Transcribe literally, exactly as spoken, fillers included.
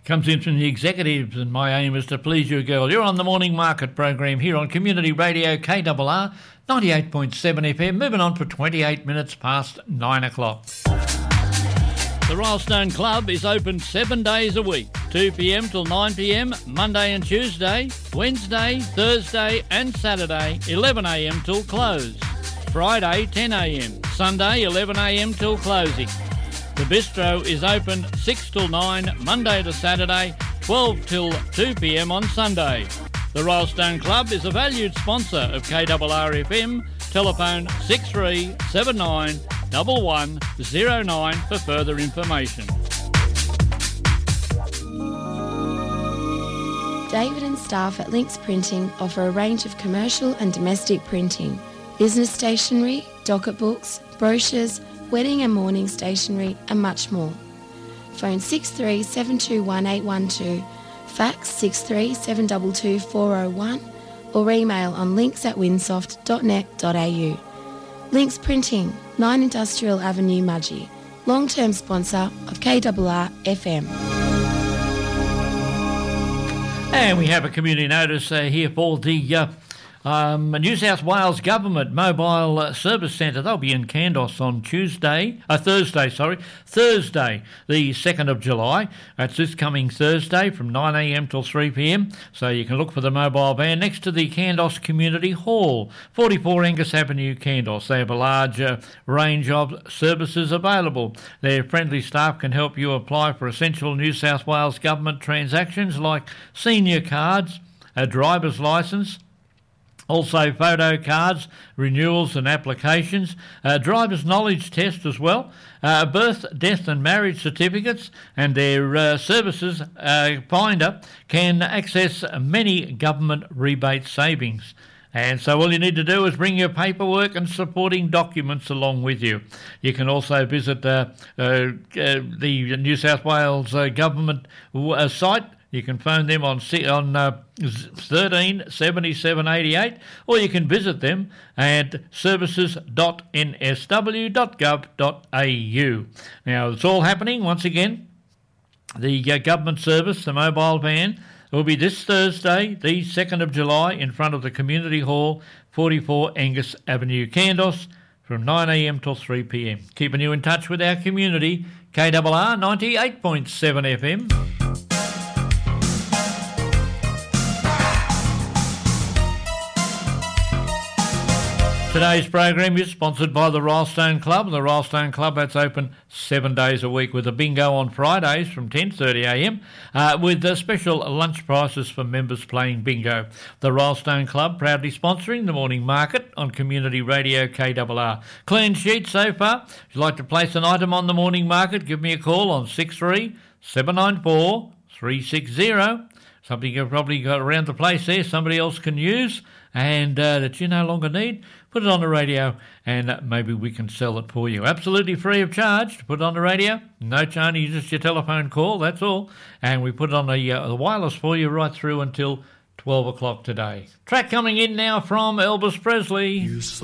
Comes in from the executives, and my aim is to please you, girl. You're on the Morning Market program here on Community Radio K R R ninety-eight point seven F M. Moving on for twenty-eight minutes past nine o'clock. The Rylestone Club is open seven days a week, two p m till nine p m, Monday and Tuesday, Wednesday, Thursday and Saturday, eleven a m till close. Friday, ten a m, Sunday, eleven a m till closing. The bistro is open six till nine, Monday to Saturday, twelve till two p m on Sunday. The Rylestone Club is a valued sponsor of K R R F M. Telephone six three seven nine one one zero nine for further information. David and staff at Links Printing offer a range of commercial and domestic printing, business stationery, docket books, brochures, wedding and mourning stationery and much more. Phone six three seven two one eight one two, fax six three seven two two four oh one or email on links at winsoft dot net dot a u. Links Printing, nine Industrial Avenue, Mudgee, long-term sponsor of K R R F M. And we have a community notice uh, here for the uh, um, New South Wales Government Mobile uh, Service Centre. They'll be in Kandos on Tuesday, uh, Thursday, sorry, Thursday, the second of July. That's this coming Thursday from nine a m till three p m. So you can look for the mobile van next to the Kandos Community Hall, forty-four Angus Avenue, Kandos. They have a large uh, range of services available. Their friendly staff can help you apply for essential New South Wales Government transactions like senior cards, a driver's licence, also photo cards, renewals and applications, uh, driver's knowledge test as well, uh, birth, death and marriage certificates, and their uh, services uh, finder can access many government rebate savings. And so all you need to do is bring your paperwork and supporting documents along with you. You can also visit uh, uh, uh, the New South Wales uh, government uh, site. You can phone them on on uh, thirteen seventy-seven eighty-eight, or you can visit them at services dot n s w dot gov dot a u. Now, it's all happening once again. The uh, government service, the mobile van, will be this Thursday, the second of July, in front of the Community Hall, forty-four Angus Avenue, Kandos, from nine a m till three p m. Keeping you in touch with our community, K R R ninety-eight point seven F M. Today's program is sponsored by the Rylestone Club. The Rylestone Club, that's open seven days a week with a bingo on Fridays from ten thirty a m uh, with uh, special lunch prices for members playing bingo. The Rylestone Club proudly sponsoring the morning market on Community Radio K R R. Clean sheet so far. If you'd like to place an item on the morning market, give me a call on six three seven nine four three six zero. Something you've probably got around the place there somebody else can use and uh, that you no longer need. Put it on the radio and maybe we can sell it for you. Absolutely free of charge to put it on the radio. No charge, just your telephone call, that's all. And we put it on the, uh, the wireless for you right through until twelve o'clock today. Track coming in now from Elvis Presley. You